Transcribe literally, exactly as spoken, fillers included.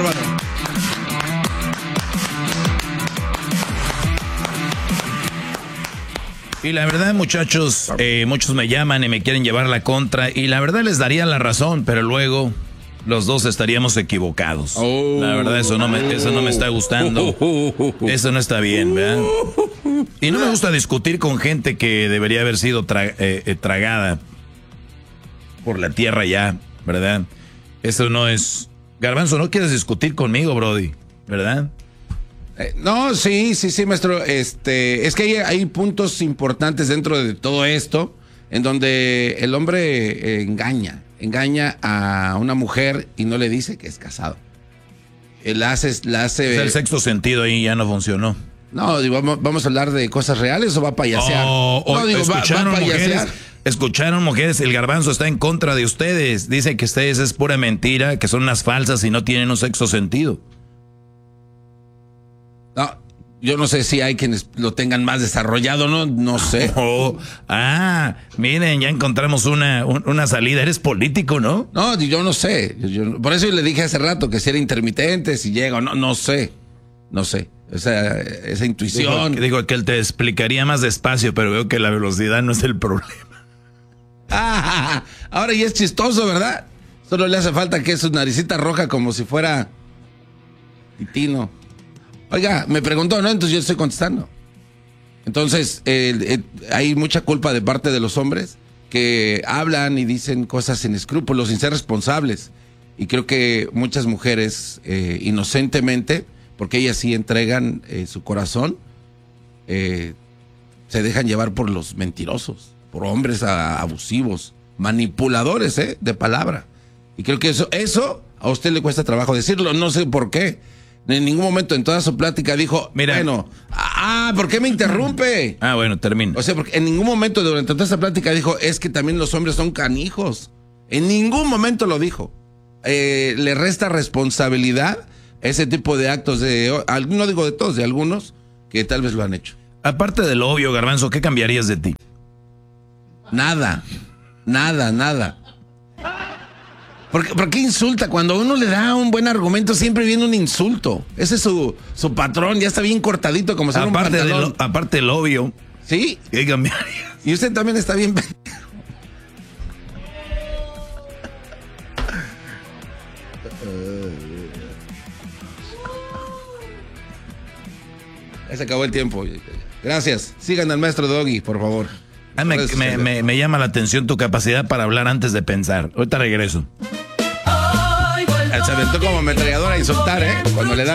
bárbaro! Y la verdad, muchachos, eh, muchos me llaman y me quieren llevar la contra. Y la verdad les daría la razón, pero luego los dos estaríamos equivocados. Oh, la verdad, eso no, me, eso no me está gustando. Eso no está bien, ¿verdad? Y no me gusta discutir con gente que debería haber sido tra eh, eh, tragada por la tierra ya, ¿verdad? Eso no es... Garbanzo, no quieres discutir conmigo, Brody, ¿verdad? Eh, no, sí, sí, sí, maestro. Este, es que hay, hay puntos importantes dentro de todo esto en donde el hombre eh, engaña, engaña a una mujer y no le dice que es casado. Él hace, la hace. Es el sexto sentido ahí ya no funcionó. No, digo, vamos, vamos a hablar de cosas reales o va a payasear. Oh, oh, no, digo, escucharon, va, va a payasear. Mujeres, escucharon, mujeres, el Garbanzo está en contra de ustedes. Dice que ustedes es pura mentira, que son unas falsas y no tienen un sexto sentido. No, yo no sé si hay quienes lo tengan más desarrollado, no, no sé. Oh, ah, miren, ya encontramos una, un, una salida. Eres político, ¿no? No, yo no sé. Yo, yo, por eso yo le dije hace rato que si era intermitente, si llega o no, no sé. No sé. Esa, esa intuición. Digo, digo que él te explicaría más despacio, pero veo que la velocidad no es el problema. Ah, ahora ya es chistoso, ¿verdad? Solo le hace falta que su naricita roja como si fuera Titino. Oiga, me preguntó, ¿no? Entonces yo estoy contestando. Entonces, eh, eh, hay mucha culpa de parte de los hombres que hablan y dicen cosas sin escrúpulos, sin ser responsables. Y creo que muchas mujeres, eh, inocentemente, porque ellas sí entregan eh, su corazón, eh, se dejan llevar por los mentirosos, por hombres a, abusivos, manipuladores, ¿eh? De palabra. Y creo que eso, eso a usted le cuesta trabajo decirlo, no sé por qué. En ningún momento en toda su plática dijo, mira, bueno, ah, ¿por qué me interrumpe? Ah, bueno, termino. O sea, porque en ningún momento durante toda esa plática dijo, es que también los hombres son canijos. En ningún momento lo dijo. Eh, le resta responsabilidad a ese tipo de actos de, no digo de todos, de algunos que tal vez lo han hecho. Aparte de lo obvio, Garbanzo, ¿qué cambiarías de ti? Nada, nada, nada. ¿Por qué, ¿Por qué insulta? Cuando uno le da un buen argumento siempre viene un insulto. Ese es su, su patrón, ya está bien cortadito como si fuera un pantalón. De lo, aparte del obvio. ¿Sí? ¿Qué cambiaría? Y usted también está bien. Ya se acabó el tiempo. Gracias. Sigan al maestro Doggy, por favor. Ah, me, me, me, me llama la atención tu capacidad para hablar antes de pensar. Ahorita regreso. Se aventó como ametralladora a insultar, ¿eh? Cuando le da